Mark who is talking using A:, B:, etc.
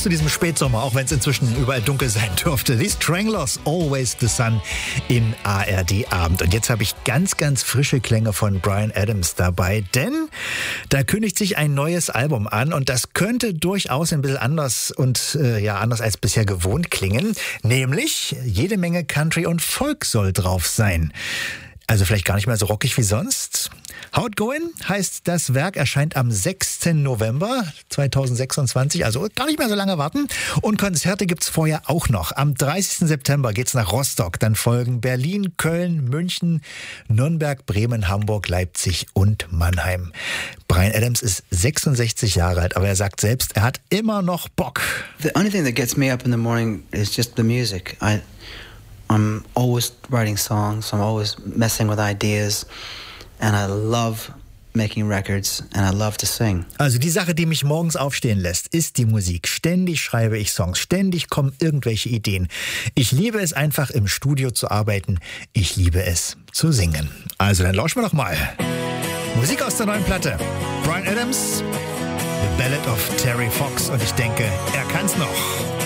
A: zu diesem Spätsommer, auch wenn es inzwischen überall dunkel sein dürfte. Die Stranglers, Always the Sun im ARD-Abend. Und jetzt habe ich ganz, ganz frische Klänge von Bryan Adams dabei, denn da kündigt sich ein neues Album an und das könnte durchaus ein bisschen anders und anders als bisher gewohnt klingen. Nämlich jede Menge Country und Folk soll drauf sein. Also vielleicht gar nicht mehr so rockig wie sonst. How It Goin' heißt das Werk, erscheint am 6. November 2026, also gar nicht mehr so lange warten. Und Konzerte gibt's vorher auch noch. Am 30. September geht's nach Rostock, dann folgen Berlin, Köln, München, Nürnberg, Bremen, Hamburg, Leipzig und Mannheim. Bryan Adams ist 66 Jahre alt, aber er sagt selbst, er hat immer noch Bock.
B: The only thing that gets me up in the morning is just the music. I'm always writing songs, I'm always messing with ideas, and I love making records and I love to sing.
A: Also die Sache, die mich morgens aufstehen lässt, ist die Musik. Ständig schreibe ich Songs, ständig kommen irgendwelche Ideen. Ich liebe es einfach, im Studio zu arbeiten. Ich liebe es zu singen. Also dann lauschen wir doch mal. Musik aus der neuen Platte. Bryan Adams, The Ballad of Terry Fox. Und ich denke, er kann's noch.